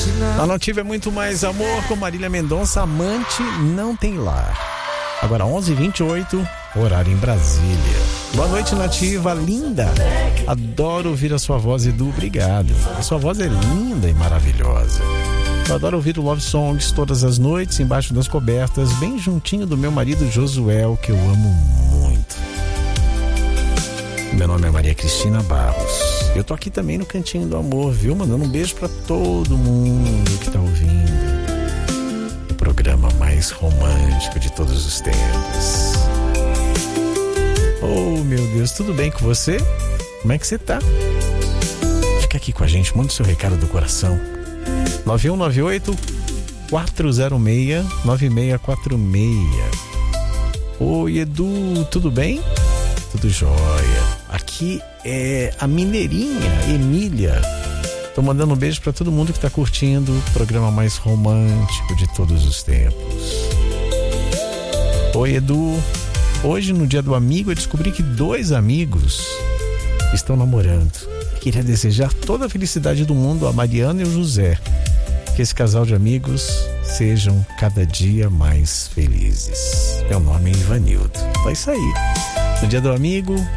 A Nativa é muito mais amor com Marília Mendonça, Amante Não Tem Lar. Agora 11h28, horário em Brasília. Boa noite, Nativa, linda. Adoro ouvir a sua voz, Edu, obrigado. A sua voz é linda e maravilhosa. Eu adoro ouvir o Love Songs todas as noites, embaixo das cobertas, bem juntinho do meu marido Josuel, que eu amo muito. Meu nome é Maria Cristina Barros. Eu tô aqui também no Cantinho do Amor, viu? Mandando um beijo pra todo mundo que tá ouvindo o programa mais romântico de todos os tempos. Oh, meu Deus, tudo bem com você? Como é que você tá? Fica aqui com a gente, manda o seu recado do coração. 9198-406-9646. Oi, Edu, tudo bem? Tudo jóia. Aqui é a mineirinha Emília. Tô mandando um beijo pra todo mundo que tá curtindo o programa mais romântico de todos os tempos. Oi, Edu. Hoje, no dia do amigo, eu descobri que 2 amigos estão namorando. Queria desejar toda a felicidade do mundo a Mariana e o José. Que esse casal de amigos sejam cada dia mais felizes. Meu nome é Ivanildo. É isso aí. No dia do amigo,